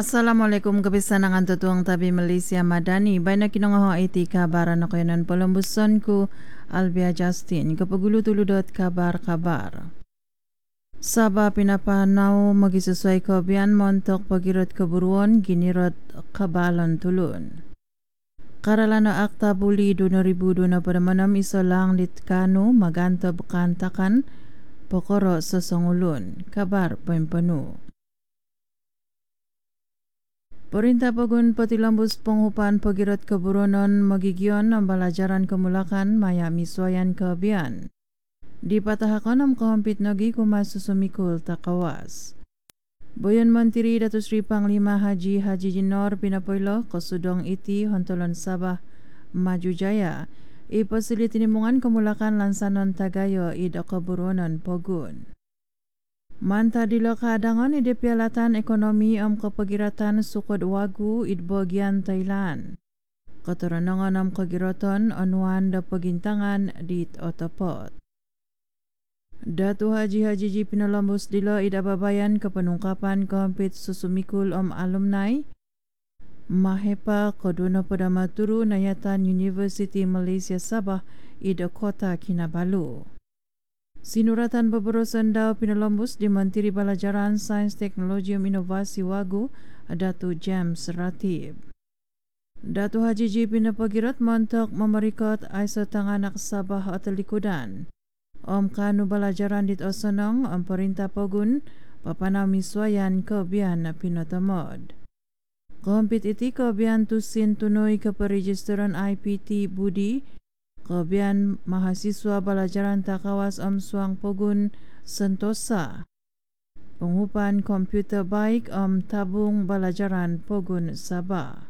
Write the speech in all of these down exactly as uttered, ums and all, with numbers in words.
Assalamualaikum kebisanangan tutuang tabi Malaysia Madani. Baina kinongoho iti kabaran na kayanan Polombuson ku Albia Justin. Kapagulu tuludot kabar-kabar. Sabah pinapanaw magisusuay ko biyan montok pagirot keburuan ginirot kabalon tulun. Karalano akta buli dua ribu dua pada manam iso lang litkano maganto bekantakan pokoro sesongulun. Kabar pempenu. Perintah Pogun Patilambus Penghupan Pagirot Keburonon Magigyon ang balajaran kemulakan maya miswayan kebian. Di patahakon ang kahampit nagi kumasusumikul takawas. Boyon Menteri Datuk Seri Panglima Haji Haji Jinor pinapoylo kosudong iti Hontolon Sabah Maju Jaya ipasilit tinimungan kemulakan lansanon tagayo ida keburonon Pogun. Manta di lokadangan ide pialatan ekonomi am kepagiratan sukod wagu id bagian Thailand. Katoranangan am kagiraton anuan da pagintangan di otopot. Datu Haji Haji Ji pinalambus dilo id ababayan kepenungkapan kampit susumikul am alumni Mahepa Koduna Padama Turu Nayatan University Malaysia Sabah id kota Kinabalu. Sinuratan beberusan daw pinalambus di Menteri Balajaran Sains Teknologi dan Inovasi Wagu Datu James Ratib. Datu Haji Ji pinapagirat montok memerikot aiso tanganak Sabah atau likudan. Om kanu balajaran dit osonong om perintah Pogun papanaw miswayan kebian pinotamod. Kompatit iti kebian tusin tunoy ke peregisteran I P T Budi kebian mahasiswa balajaran takawas om suang Pogun Sentosa. Penghupan komputer baik om tabung balajaran Pogun Sabah.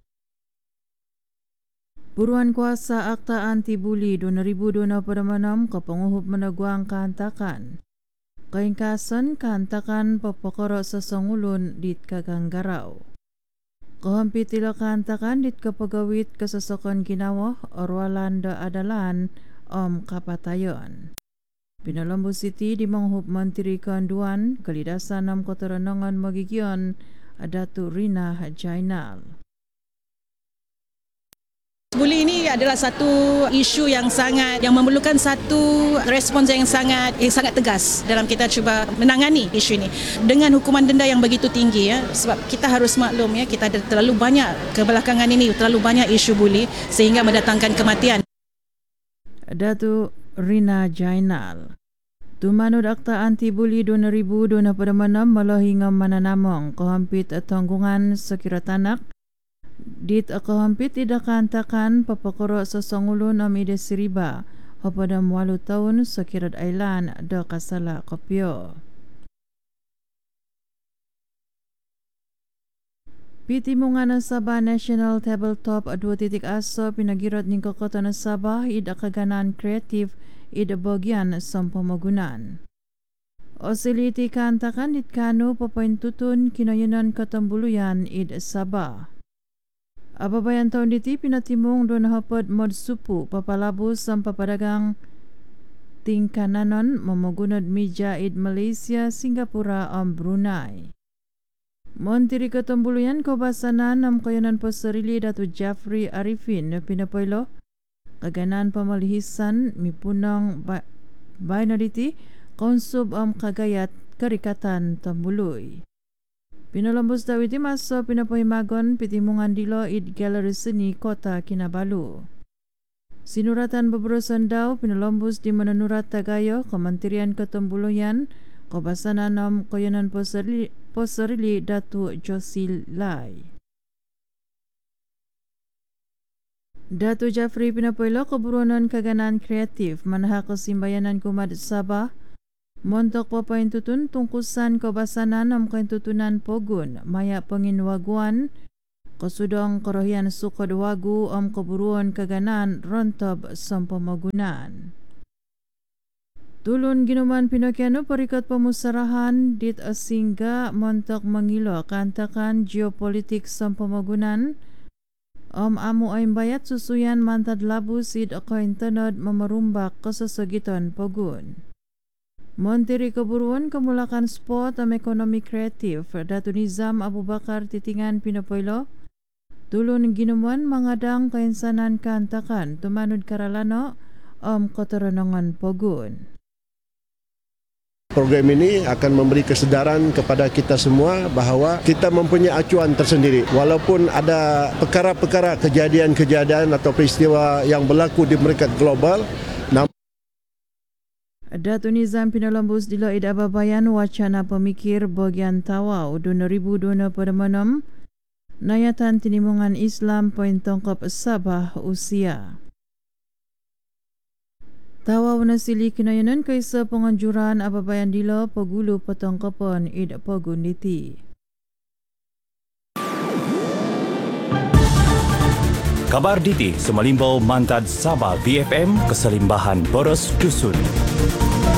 Buruan kuasa Akta Anti Buli dua ribu dua pada manam ke penguhup meneguang kehantakan. Keingkasan kehantakan pepokoro sesongulun dit kaganggarau. Kahampit tila kahantakan dit kapagawit kasasokon ginawah orwalan da adalan om kapatayon. Pinalambus iti di manghup Menteri Keanduan kalidasan am kotoranangan magigyon Datu Rina Jainal. Buli ini adalah satu isu yang sangat yang memerlukan satu respons yang sangat yang sangat tegas dalam kita cuba menangani isu ini dengan hukuman denda yang begitu tinggi ya, sebab kita harus maklum ya, kita ada terlalu banyak kebelakangan ini terlalu banyak isu buli sehingga mendatangkan kematian. Datu Rina Jainal. Tumanud Akta Anti Buli dua ribu dua pada manam malahingam mananamong kahampit tanggungan sekira tanak dit akahampit tidak kantakan papakoro sesongulun amide siriba pada walu tahun sekirat ailan da kasala kopyo. Piti mungana Sabah National Tabletop dua titik aso pinagirat ning kota Sabah ida kaganan kreatif ida bagian sampamagunan. Osiliti kantakan dit kanu papaintutun kinayanan katambuluyan id Sabah. Ababayan tahun diti pinatimong doon hapad mod supu papalabos ang papadagang tingkananon mamagunod media id Malaysia, Singapura ang Brunei. Menteri Ketembulian Kebasanan am kayanan pasarili Datu Jafri Arifin na pinapoylo kaganan pamalihisan mipunang ba- binarity konsub am kagayat karikatan Tambuluy. Pinalambos daw iti maso pinapahimagon pitimungan dilo id gallery seni kota Kinabalu. Sinuratan beberusan daw pinalambos di mananurat tagayo Kementerian Ketembuloyan Kebasanan am kayanan posarili, posarili Datu Josil Lai. Datu Jafri pinapoylo keburonan kaganan kreatif manha kesimbayanan kumad Sabah montok papaintutun tungkusan kebasanan am kaintutunan Pogun maya penginwaguan kasudong korohian sukod wagu am keburuan kaganan rontob sampamagunan. Tulun ginuman Pinokiano parikat pemusarahan dit asingga montok mangilo kantakan geopolitik sampamagunan om amu ay bayat susuyan mantad labu sid akaintanod mamarumbak kasasagitan Pogun. Menteri Keburuan Kemulakan Sport dan Ekonomi Kreatif Datuk Nizam Abu Bakar Titingan Pinopoilo tulun ginuman mengadang keinsanan kantakan Tumanud Karalano Om Kotoronongan Pogun. Program ini akan memberi kesedaran kepada kita semua bahawa kita mempunyai acuan tersendiri. Walaupun ada perkara-perkara kejadian-kejadian atau peristiwa yang berlaku di peringkat global, Datuk Nizam Pinolambus dilo ida babayan wacana pemikir bagian tawau dua ribu dua puluh enam nayatan tinimungan Islam poin tongkap Sabah usia. Tawau nasili kinayanan kaisa penganjuran ababayan dilo pagulu petongkapan ida pagunditi. Kabar Diti Semalimbau Mantad Sabah V F M Keselimbahan Boros Dusun.